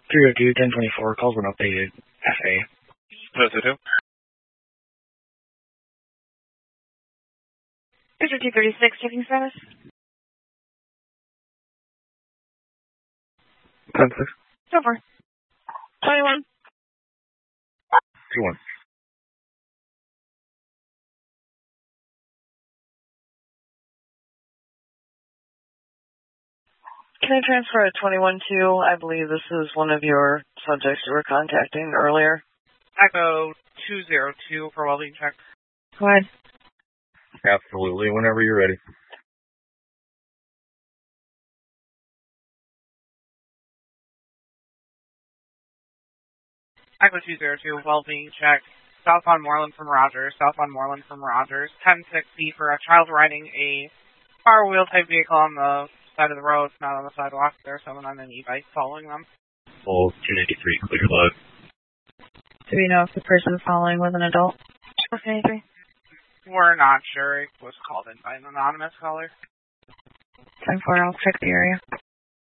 302, 1024, calls when updated. FA. That's it, too. 236, checking status. 10-6. So far. 21. 2-1. Can I transfer to 21-2? I believe this is one of your subjects you were contacting earlier. Echo 202 for welding check. Go ahead. Absolutely, whenever you're ready. Echo 202, welding check. South on Moreland from Rogers. South on Moreland from Rogers. 1060 for a child riding a power wheel type vehicle on the side of the road, not on the sidewalk. There's someone on an e-bike following them. Full 293, clear load. Do we know if the person following was an adult? 493. We're not sure. It was called in by an anonymous caller. 10-4, I'll check the area.